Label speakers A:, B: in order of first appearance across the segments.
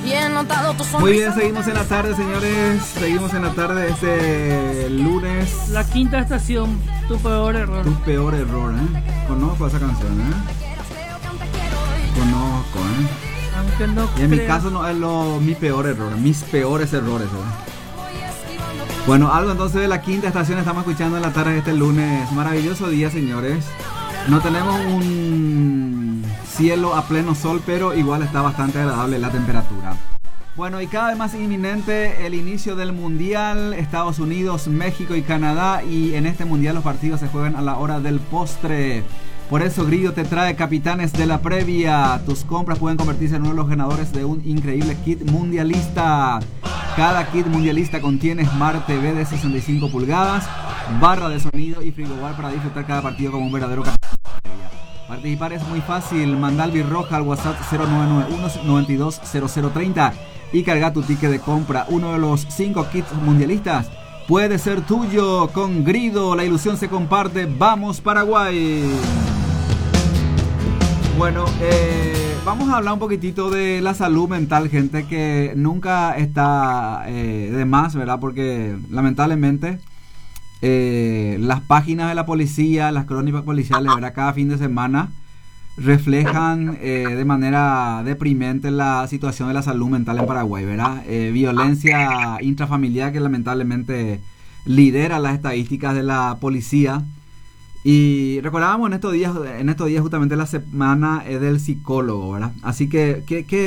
A: Muy bien, seguimos en la tarde, señores. Seguimos en la tarde este lunes.
B: La quinta estación, tu peor error.
A: Tu peor error, Conozco esa canción, Conozco,
B: Aunque no
A: Y en
B: creo.
A: mi caso no es mi peor error, mis peores errores, Bueno, algo entonces de la quinta estación estamos escuchando en la tarde de este lunes. Maravilloso día, señores. No tenemos un cielo a pleno sol, pero igual está bastante agradable la temperatura. Bueno, y cada vez más inminente el inicio del Mundial. Estados Unidos, México y Canadá. Y en este Mundial los partidos se juegan a la hora del postre. Por eso Grillo te trae capitanes de la previa. Tus compras pueden convertirse en uno de los ganadores de un increíble kit mundialista. Cada kit mundialista contiene Smart TV de 65 pulgadas, barra de sonido y frigobar para disfrutar cada partido como un verdadero capitán de la previa. Participar es muy fácil. Manda al birroja al WhatsApp 0991-920030 y carga tu ticket de compra. Uno de los 5 kits mundialistas puede ser tuyo. Con Grido la ilusión se comparte. ¡Vamos Paraguay! Bueno, vamos a hablar un poquitito de la salud mental, gente, que nunca está de más, ¿verdad? Porque lamentablemente las páginas de la policía, las crónicas policiales, ¿verdad? Cada fin de semana reflejan de manera deprimente la situación de la salud mental en Paraguay, ¿verdad? Violencia intrafamiliar que lamentablemente lidera las estadísticas de la policía. Y recordábamos en estos días justamente la semana del psicólogo, ¿verdad? Así que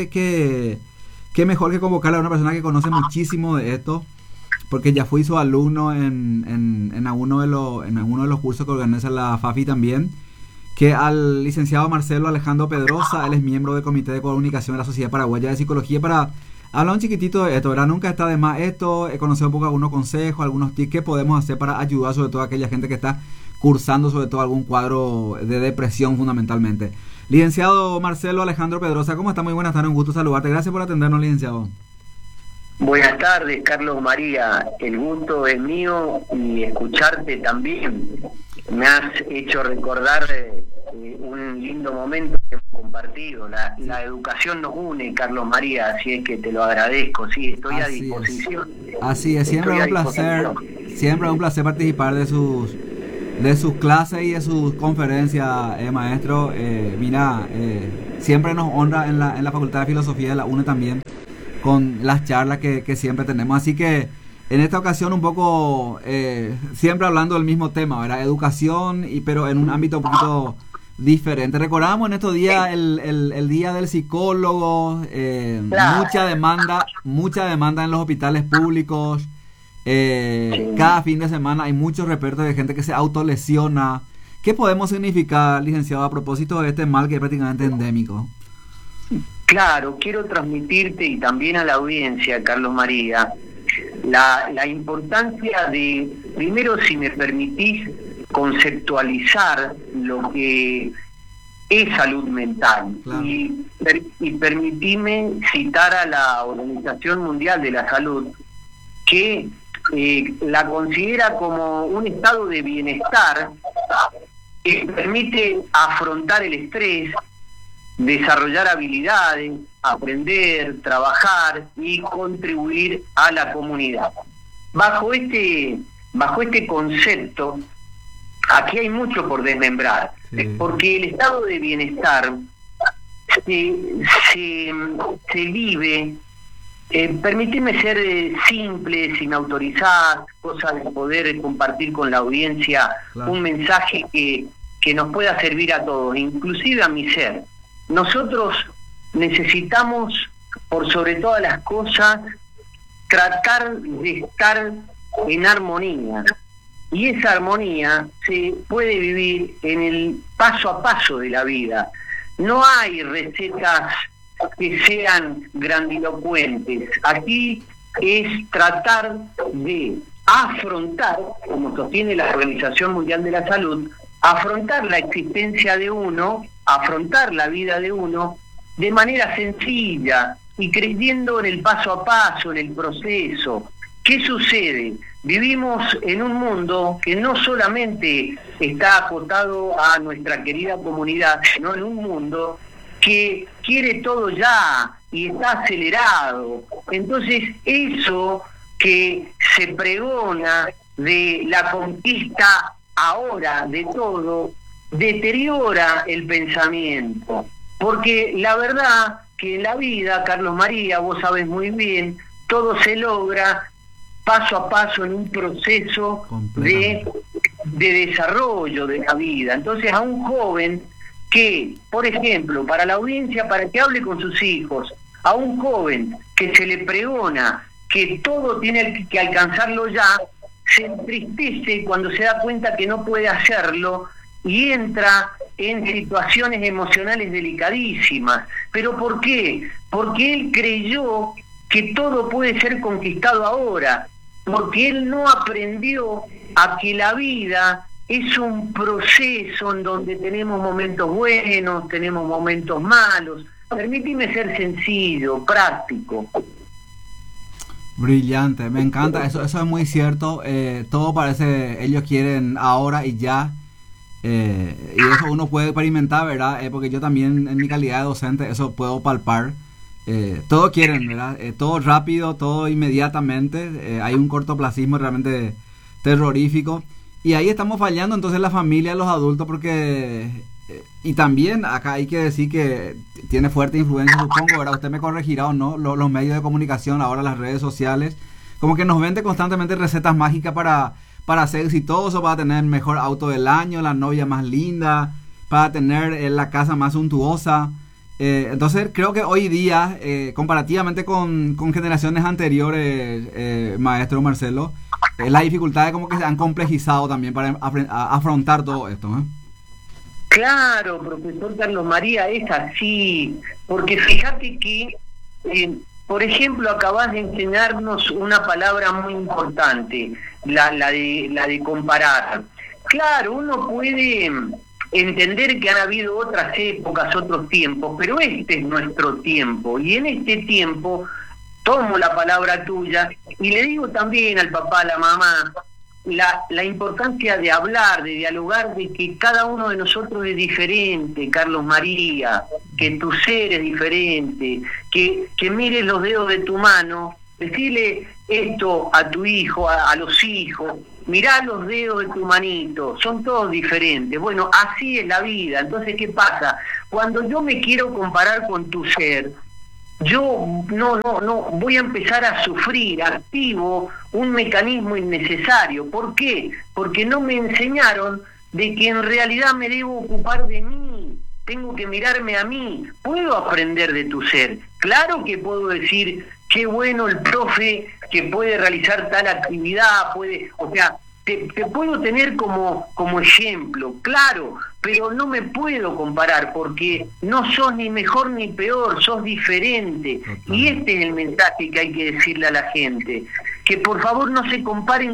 A: qué mejor que convocarle a una persona que conoce muchísimo de esto, porque ya fui su alumno en alguno de los cursos que organiza la FAFI también, que al licenciado Marcelo Alejandro Pedrosa. Él es miembro del Comité de Comunicación de la Sociedad Paraguaya de Psicología, para hablar un chiquitito de esto, ¿verdad? Nunca está de más esto, conocer un poco algunos consejos, algunos tips que podemos hacer para ayudar sobre todo a aquella gente que está cursando sobre todo algún cuadro de depresión fundamentalmente. Licenciado Marcelo Alejandro Pedrosa, ¿cómo está? Muy buenas tardes, un gusto saludarte. Gracias por atendernos, licenciado.
C: Buenas tardes, Carlos María. El gusto es mío y escucharte también. Me has hecho recordar un lindo momento que hemos compartido. La educación nos une, Carlos María, así es que te lo agradezco. Sí, estoy a disposición.
A: Así es, siempre es un placer participar de sus clases y de sus conferencias, maestro. Siempre nos honra en la Facultad de Filosofía de la UNE también con las charlas que siempre tenemos. Así que en esta ocasión un poco siempre hablando del mismo tema, ¿verdad? Educación, pero en un ámbito un poquito diferente. Recordamos en estos días el día del psicólogo,
C: Claro.
A: mucha demanda en los hospitales públicos. Cada fin de semana hay muchos reportes de gente que se autolesiona. ¿Qué podemos significar, licenciado, a propósito de este mal que es prácticamente endémico?
C: Claro, quiero transmitirte y también a la audiencia, Carlos María, la importancia de, primero, si me permitís, conceptualizar lo que es salud mental.
A: Claro.
C: Y permitime citar a la Organización Mundial de la Salud, que la considera como un estado de bienestar que permite afrontar el estrés, desarrollar habilidades, aprender, trabajar y contribuir a la comunidad. Bajo este concepto, aquí hay mucho por desmembrar, porque el estado de bienestar se vive, permíteme ser simple, sin autorizar, cosa de poder compartir con la audiencia,
A: claro,
C: un mensaje que nos pueda servir a todos, inclusive a mi ser. Nosotros necesitamos, por sobre todas las cosas, tratar de estar en armonía. Y esa armonía se puede vivir en el paso a paso de la vida. No hay recetas que sean grandilocuentes. Aquí es tratar de afrontar, como sostiene la Organización Mundial de la Salud, afrontar la existencia de uno, afrontar la vida de uno de manera sencilla y creyendo en el paso a paso, en el proceso. ¿Qué sucede? Vivimos en un mundo que no solamente está acotado a nuestra querida comunidad, sino en un mundo que quiere todo ya y está acelerado. Entonces eso que se pregona de la conquista ahora de todo, deteriora el pensamiento. Porque la verdad que en la vida, Carlos María, vos sabés muy bien, todo se logra paso a paso en un proceso de desarrollo de la vida. Entonces a un joven que, por ejemplo, para la audiencia, para que hable con sus hijos, a un joven que se le pregona que todo tiene que alcanzarlo ya, se entristece cuando se da cuenta que no puede hacerlo y entra en situaciones emocionales delicadísimas. ¿Pero por qué? Porque él creyó que todo puede ser conquistado ahora, porque él no aprendió a que la vida es un proceso en donde tenemos momentos buenos, tenemos momentos malos. Permíteme ser sencillo, práctico.
A: Brillante, me encanta, eso es muy cierto. Todo parece, ellos quieren ahora y ya. Y eso uno puede experimentar, ¿verdad? Porque yo también en mi calidad de docente eso puedo palpar. Todo quieren, ¿verdad? Todo rápido, todo inmediatamente. Hay un cortoplacismo realmente terrorífico. Y ahí estamos fallando entonces la familia, los adultos, porque... y también acá hay que decir que tiene fuerte influencia, supongo, ¿verdad? Usted me corregirá o no, los medios de comunicación, ahora las redes sociales, como que nos venden constantemente recetas mágicas para ser exitoso, para tener el mejor auto del año, la novia más linda, para tener la casa más suntuosa. Entonces creo que hoy día, comparativamente con generaciones anteriores, maestro Marcelo, las dificultades como que se han complejizado también para afrontar todo esto, ¿eh?
C: Claro, profesor Carlos María, es así, porque fíjate que, por ejemplo, acabas de enseñarnos una palabra muy importante, la de comparar. Claro, uno puede entender que han habido otras épocas, otros tiempos, pero este es nuestro tiempo, y en este tiempo tomo la palabra tuya y le digo también al papá, a la mamá, la importancia de hablar, de dialogar, de que cada uno de nosotros es diferente, Carlos María, que tu ser es diferente, que mires los dedos de tu mano, decirle esto a tu hijo, a los hijos, mirá los dedos de tu manito, son todos diferentes. Bueno, así es la vida. Entonces, ¿qué pasa? Cuando yo me quiero comparar con tu ser, yo no voy a empezar a sufrir, activo un mecanismo innecesario. ¿Por qué? Porque no me enseñaron de que en realidad me debo ocupar de mí, tengo que mirarme a mí. Puedo aprender de tu ser, claro que puedo decir qué bueno el profe que puede realizar tal actividad, te puedo tener como ejemplo, claro, pero no me puedo comparar porque no sos ni mejor ni peor, sos diferente. Y este es el mensaje que hay que decirle a la gente, que por favor no se comparen